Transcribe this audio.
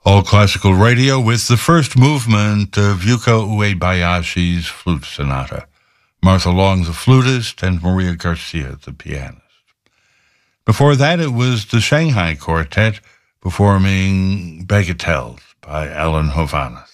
All Classical Radio with the first movement of Yuko Uebayashi's Flute Sonata, Martha Long, the flutist, and Maria Garcia, the pianist. Before that, it was the Shanghai Quartet performing Bagatelles by Alan Hovhaness.